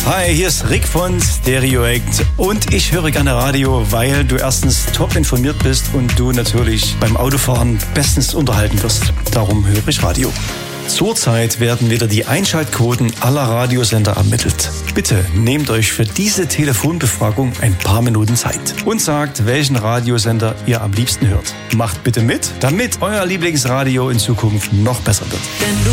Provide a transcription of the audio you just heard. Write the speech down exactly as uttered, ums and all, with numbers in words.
Hi, hier ist Rick von Stereoact und ich höre gerne Radio, weil du erstens top informiert bist und du natürlich beim Autofahren bestens unterhalten wirst. Darum höre ich Radio. Zurzeit werden wieder die Einschaltquoten aller Radiosender ermittelt. Bitte nehmt euch für diese Telefonbefragung ein paar Minuten Zeit und sagt, welchen Radiosender ihr am liebsten hört. Macht bitte mit, damit euer Lieblingsradio in Zukunft noch besser wird. Denn du